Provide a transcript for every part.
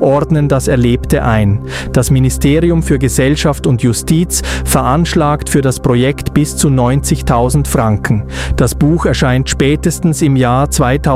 ordnen das Erlebte ein. Das Ministerium für Gesellschaft und Justiz veranschlagt für das Projekt bis zu 90.000 Franken. Das Buch erscheint spätestens im Jahr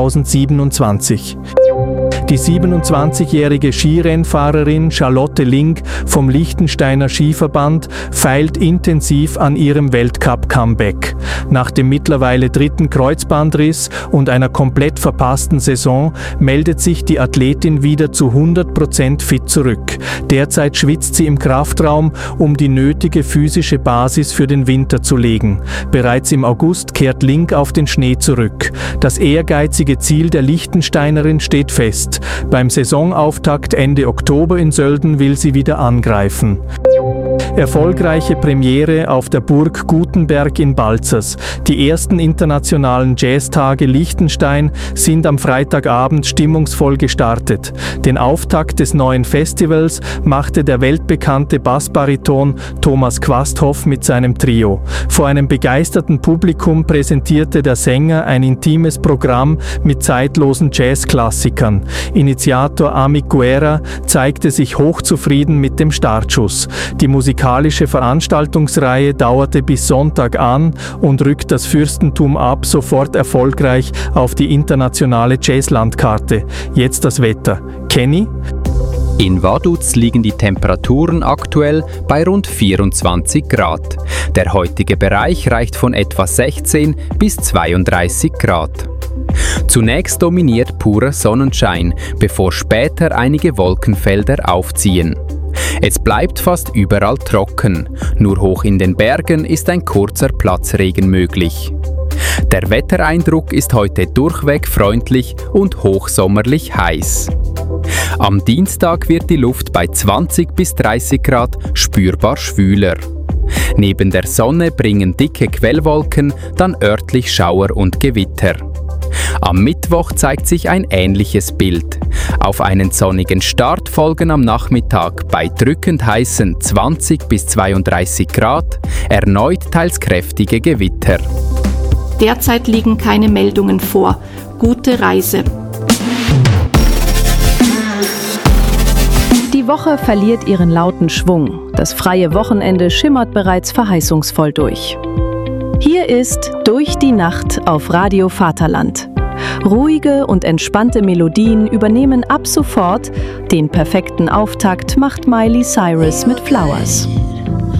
2027. Die 27-jährige Skirennfahrerin Charlotte Link vom Liechtensteiner Skiverband feilt intensiv an ihrem Weltcup-Comeback. Nach dem mittlerweile 3. Kreuzbandriss und einer komplett verpassten Saison meldet sich die Athletin wieder zu 100% fit zurück. Derzeit schwitzt sie im Kraftraum, um die nötige physische Basis für den Winter zu legen. Bereits im August kehrt Link auf den Schnee zurück. Das ehrgeizige Ziel der Liechtensteinerin steht fest. Beim Saisonauftakt Ende Oktober in Sölden will sie wieder angreifen. Erfolgreiche Premiere auf der Burg Gutenberg in Balzers. Die ersten internationalen Jazztage Liechtenstein sind am Freitagabend stimmungsvoll gestartet. Den Auftakt des neuen Festivals machte der weltbekannte Bassbariton Thomas Quasthoff mit seinem Trio. Vor einem begeisterten Publikum präsentierte der Sänger ein intimes Programm mit zeitlosen Jazzklassikern. Initiator Amik Guerra zeigte sich hochzufrieden mit dem Startschuss. Die musikalische Veranstaltungsreihe dauerte bis Sonntag an und rückt das Fürstentum ab sofort erfolgreich auf die internationale Jazzlandkarte. Jetzt das Wetter. Kenny? In Vaduz liegen die Temperaturen aktuell bei rund 24 Grad. Der heutige Bereich reicht von etwa 16 bis 32 Grad. Zunächst dominiert purer Sonnenschein, bevor später einige Wolkenfelder aufziehen. Es bleibt fast überall trocken, nur hoch in den Bergen ist ein kurzer Platzregen möglich. Der Wettereindruck ist heute durchweg freundlich und hochsommerlich heiß. Am Dienstag wird die Luft bei 20 bis 30 Grad spürbar schwüler. Neben der Sonne bringen dicke Quellwolken dann örtlich Schauer und Gewitter. Am Mittwoch zeigt sich ein ähnliches Bild. Auf einen sonnigen Start folgen am Nachmittag bei drückend heißen 20 bis 32 Grad erneut teils kräftige Gewitter. Derzeit liegen keine Meldungen vor. Gute Reise. Die Woche verliert ihren lauten Schwung. Das freie Wochenende schimmert bereits verheißungsvoll durch. Hier ist Durch die Nacht auf Radio Vaterland. Ruhige und entspannte Melodien übernehmen ab sofort. Den perfekten Auftakt macht Miley Cyrus mit Flowers.